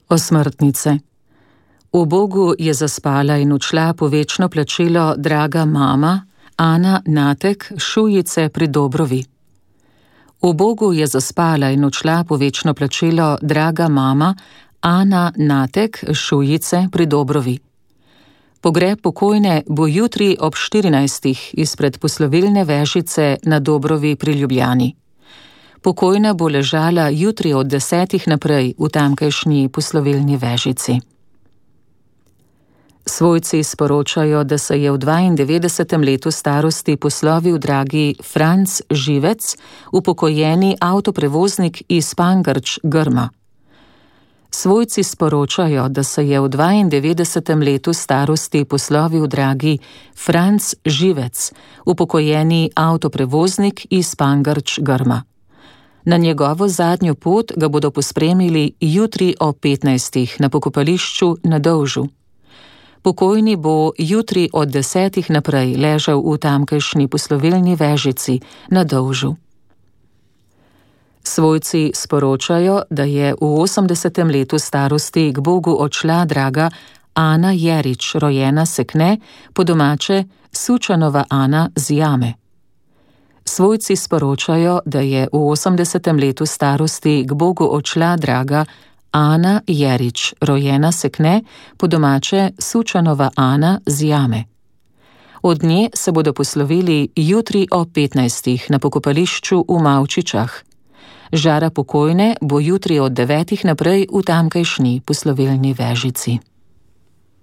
Osmrtnice. V Bogu je zaspala in odšla po večno plačilo draga mama Ana Natek Šujice pri Dobrovi. V Bogu je zaspala in odšla po večno plačilo draga mama Ana Natek Šujice pri Dobrovi. Pogreb pokojne bo jutri ob 14. izpred poslovilne vežice na Dobrovi pri Ljubljani. Pokojna bo ležala jutri od 10. naprej v tamkajšnji poslovilni vežici. Svojci sporočajo, da se je v 92. letu starosti poslovil dragi Franc Živec, upokojeni avtoprevoznik iz Pangrč, Grma. Svojci sporočajo, da se je v 92. letu starosti poslovil dragi Franc Živec, upokojeni avtoprevoznik iz Pangrč, Grma. Na njegovo zadnjo pot ga bodo pospremili jutri o 15. na pokopališču na Dolžu. Pokojni bo jutri od 10. naprej ležal v tamkajšnji poslovilni vežici na Dolžu. Svojci sporočajo, da je v 80. letu starosti k Bogu odšla draga Ana Jerič, rojena Sekne, po domače Sučanova Ana z Jame. Svojci sporočajo, da je v 80. letu starosti k Bogu odšla draga Ana Jerič, rojena Sekne, po domače Sučanova Ana z Jame. Od nje se bodo poslovili jutri o 15. na pokopališču v Mavčičah. Žara pokojne bo jutri od 9. naprej v tamkajšnji poslovilni vežici.